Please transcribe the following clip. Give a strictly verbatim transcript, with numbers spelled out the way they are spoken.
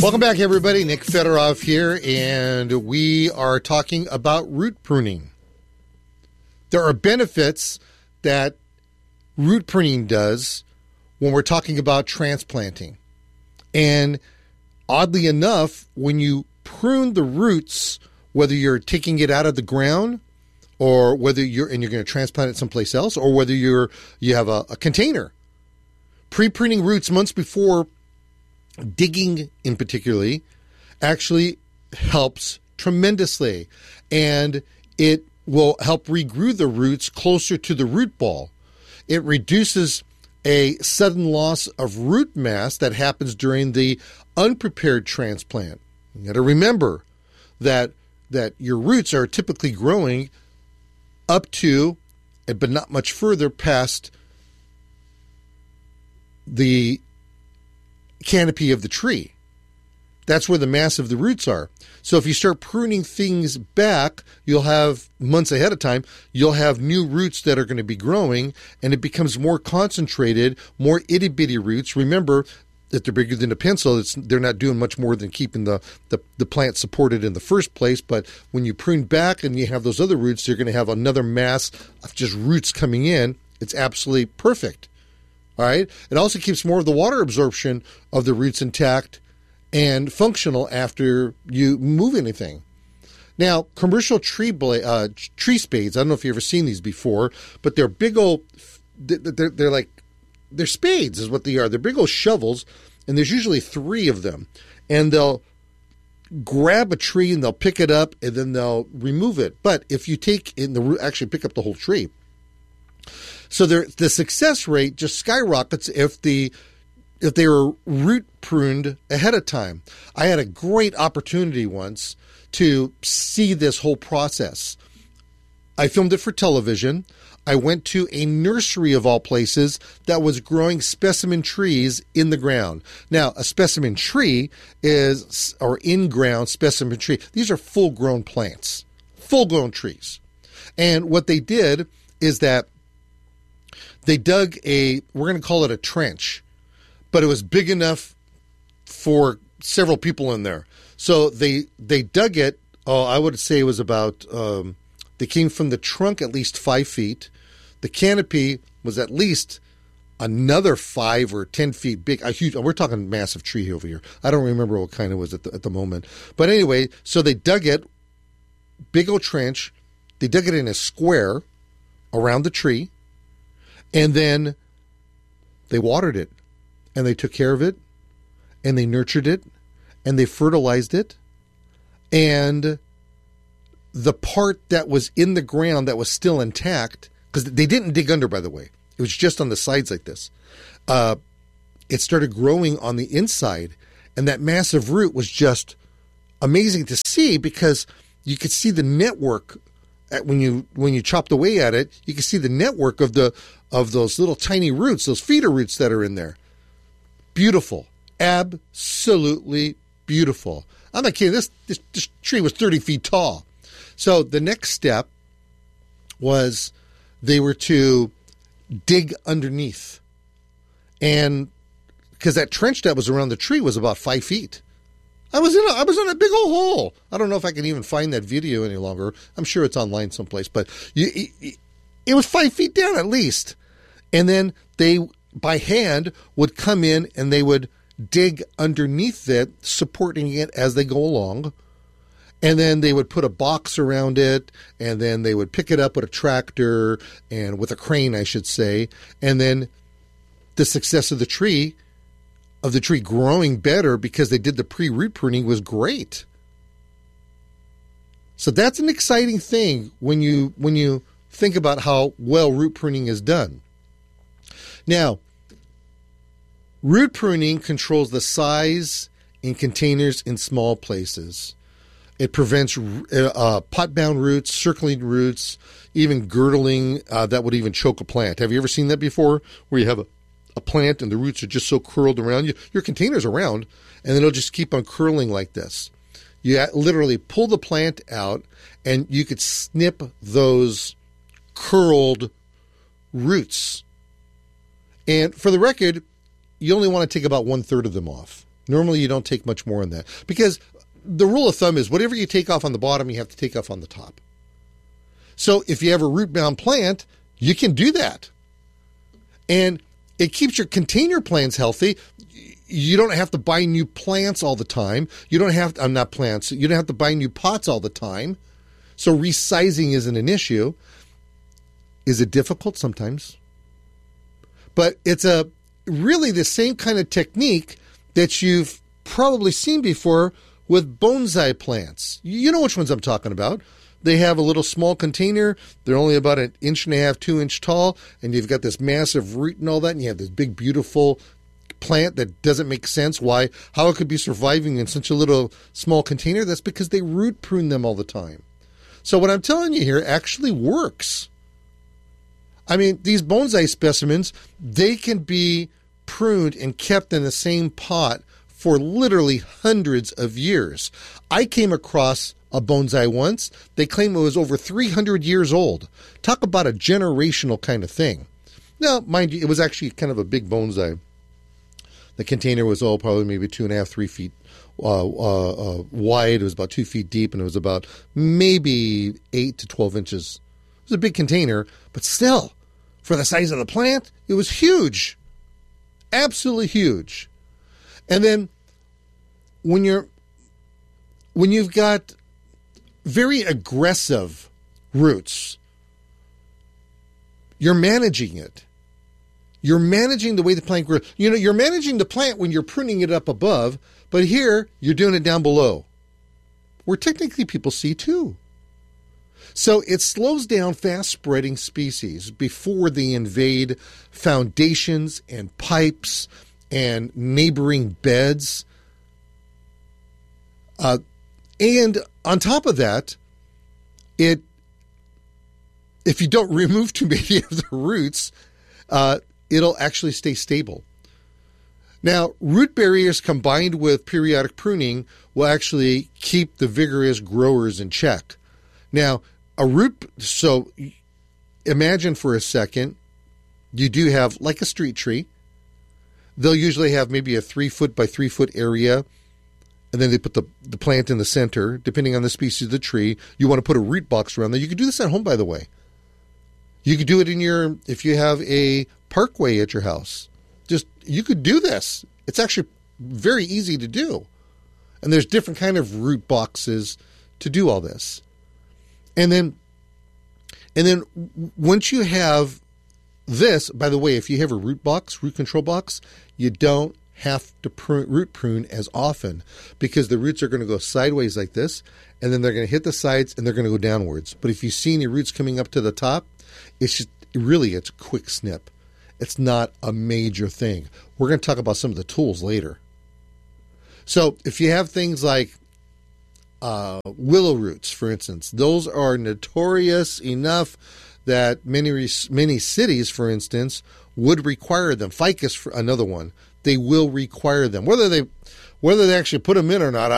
Welcome back, everybody. Nick Fedorov here, and we are talking about root pruning. There are benefits that root pruning does when we're talking about transplanting. And oddly enough, when you prune the roots, whether you're taking it out of the ground or whether you're and you're going to transplant it someplace else, or whether you're you have a, a container, pre-pruning roots months before digging in particularly actually helps tremendously, and it will help regrow the roots closer to the root ball. It reduces a sudden loss of root mass that happens during the unprepared transplant. You got to remember that that your roots are typically growing up to, but not much further past the canopy of the tree. That's where the mass of the roots are. So if you start pruning things back, you'll have months ahead of time, you'll have new roots that are going to be growing, and it becomes more concentrated, more itty bitty roots. Remember that they're bigger than a pencil. It's, they're not doing much more than keeping the, the, the plant supported in the first place. But when you prune back and you have those other roots, you're going to have another mass of just roots coming in. It's absolutely perfect. All right. It also keeps more of the water absorption of the roots intact and functional after you move anything. Now, commercial tree bla- uh, tree spades, I don't know if you've ever seen these before, but they're big old, they're, they're like, they're spades is what they are. They're big old shovels, and there's usually three of them. And they'll grab a tree and they'll pick it up and then they'll remove it. But if you take in the actually pick up the whole tree. So the success rate just skyrockets if the if they were root pruned ahead of time. I had a great opportunity once to see this whole process. I filmed it for television. I went to a nursery of all places that was growing specimen trees in the ground. Now, a specimen tree is, or in-ground specimen tree, these are full-grown plants, full-grown trees. And what they did is that they dug a, we're going to call it a trench, but it was big enough for several people in there. So they they dug it, oh, I would say it was about, um, they came from the trunk at least five feet. The canopy was at least another five or ten feet big. A huge, we're talking massive tree over here. I don't remember what kind it was at the, at the moment. But anyway, so they dug it, big old trench. They dug it in a square around the tree. And then they watered it, and they took care of it, and they nurtured it, and they fertilized it. And the part that was in the ground that was still intact, because they didn't dig under, by the way. It was just on the sides like this. Uh, it started growing on the inside, and that massive root was just amazing to see because you could see the network at, when you when you chopped away at it. You could see the network of the of those little tiny roots, those feeder roots that are in there. Beautiful, absolutely beautiful. I'm not kidding. This this, this tree was thirty feet tall. So the next step was they were to dig underneath. And because that trench that was around the tree was about five feet. I was in a, I was in a big old hole. I don't know if I can even find that video any longer. I'm sure it's online someplace, but you, it, it was five feet down at least. And then they, by hand, would come in and they would dig underneath it, supporting it as they go along. And then they would put a box around it, and then they would pick it up with a tractor and with a crane, I should say. And then the success of the tree, of the tree growing better because they did the pre-root pruning, was great. So that's an exciting thing when you when you think about how well root pruning is done. Now, root pruning controls the size in containers in small places. It prevents uh, pot-bound roots, circling roots, even girdling uh, that would even choke a plant. Have you ever seen that before, where you have a, a plant and the roots are just so curled around you? Your container's around, and then it'll just keep on curling like this. You literally pull the plant out, and you could snip those curled roots. And for the record, you only want to take about one-third of them off. Normally, you don't take much more than that because the rule of thumb is whatever you take off on the bottom, you have to take off on the top. So if you have a root-bound plant, you can do that. And it keeps your container plants healthy. You don't have to buy new plants all the time. You don't have to, I'm not plants. You don't have to buy new pots all the time. So resizing isn't an issue. Is it difficult? Sometimes. But it's a really the same kind of technique that you've probably seen before with bonsai plants. You know which ones I'm talking about. They have a little small container. They're only about an inch and a half, two inch tall, and you've got this massive root and all that, and you have this big, beautiful plant that doesn't make sense why, how it could be surviving in such a little small container. That's because they root prune them all the time. So what I'm telling you here actually works. I mean, these bonsai specimens, they can be pruned and kept in the same pot for literally hundreds of years. I came across a bonsai once. They claim it was over three hundred years old. Talk about a generational kind of thing. Now, mind you, it was actually kind of a big bonsai. The container was, oh, probably maybe two and a half, three feet uh, uh, uh, wide. It was about two feet deep, and it was about maybe eight to twelve inches. It was a big container, but still, for the size of the plant, it was huge. Absolutely huge. And then when you're when you've got very aggressive roots, you're managing it. You're managing the way the plant grows. You know, you're managing the plant when you're pruning it up above, but here you're doing it down below, where technically people see too. So it slows down fast-spreading species before they invade foundations and pipes and neighboring beds. Uh, and on top of that, it if you don't remove too many of the roots, uh, it'll actually stay stable. Now, root barriers combined with periodic pruning will actually keep the vigorous growers in check. Now, a root, so imagine for a second, you do have like a street tree. They'll usually have maybe a three foot by three foot area, and then they put the, the plant in the center, depending on the species of the tree. You want to put a root box around there. You could do this at home, by the way. You could do it in your, if you have a parkway at your house. Just, you could do this. It's actually very easy to do. And there's different kind of root boxes to do all this. And then, and then once you have this, by the way, if you have a root box, root control box, you don't have to prune, root prune as often because the roots are going to go sideways like this, and then they're going to hit the sides and they're going to go downwards. But if you see any roots coming up to the top, it's just really, it's a quick snip. It's not a major thing. We're going to talk about some of the tools later. So if you have things like uh, willow roots, for instance, those are notorious enough that many many cities, for instance, would require them. Ficus, for another one, they will require them. Whether they whether they actually put them in or not,